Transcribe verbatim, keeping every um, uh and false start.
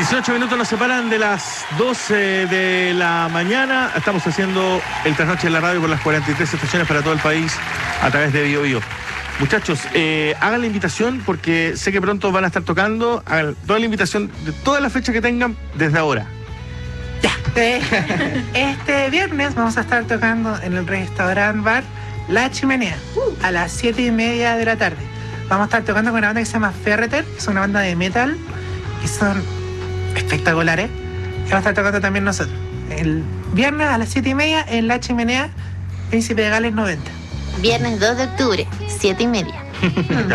dieciocho minutos nos separan de las doce de la mañana. Estamos haciendo el trasnoche en la radio por las cuarenta y tres estaciones para todo el país a través de Bio Bio. Muchachos, eh, hagan la invitación porque sé que pronto van a estar tocando. Hagan toda la invitación de todas las fechas que tengan desde ahora. Ya, este, este viernes vamos a estar tocando en el restaurant bar La Chimenea a las siete y media de la tarde. Vamos a estar tocando con una banda que se llama Ferreter, que es una banda de metal y son espectaculares. Y vamos a estar tocando también nosotros. El viernes a las siete y media en La Chimenea, Príncipe de Gales noventa. Viernes dos de octubre, siete y media.